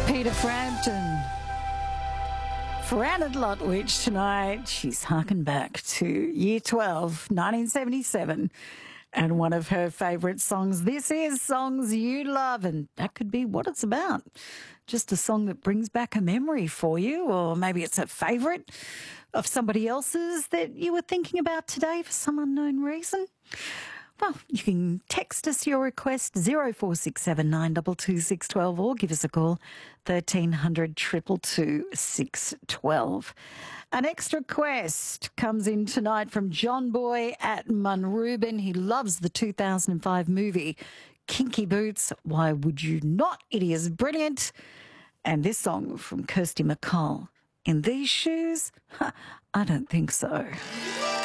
Peter Frampton. For Anna Lutwich tonight, she's harkened back to year 12, 1977, and one of her favourite songs. This is Songs You Love, and that could be what it's about. Just a song that brings back a memory for you, or maybe it's a favourite of somebody else's that you were thinking about today for some unknown reason. Well, you can text us your request 0467 922 612 or give us a call 1300 222 612. An extra request comes in tonight from John Boy at Munrubin. He loves the 2005 movie Kinky Boots. Why would you not? It is brilliant. And this song from Kirsty MacColl. In these shoes? I don't think so.